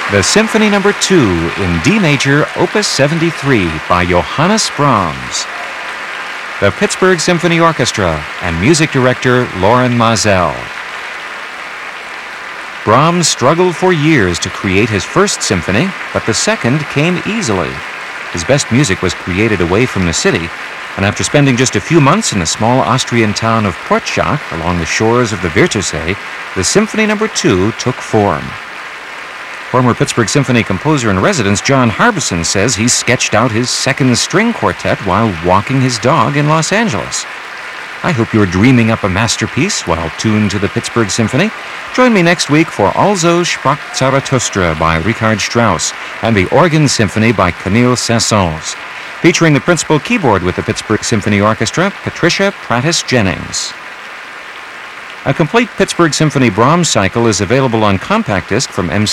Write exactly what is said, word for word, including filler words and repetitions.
The Symphony Number two in D major, Opus seventy-three by Johannes Brahms. The Pittsburgh Symphony Orchestra and music director Loren Maazel. Brahms struggled for years to create his first symphony, but the second came easily. His best music was created away from the city, and after spending just a few months in the small Austrian town of Portschach along the shores of the Wörthersee, the Symphony Number two took form. Former Pittsburgh Symphony composer-in-residence John Harbison says he sketched out his second string quartet while walking his dog in Los Angeles. I hope you're dreaming up a masterpiece while tuned to the Pittsburgh Symphony. Join me next week for Also sprach Zarathustra by Richard Strauss and the Organ Symphony by Camille Saint-Saëns, featuring the principal keyboard with the Pittsburgh Symphony Orchestra, Patricia Prattis Jennings. A complete Pittsburgh Symphony Brahms cycle is available on compact disc from M C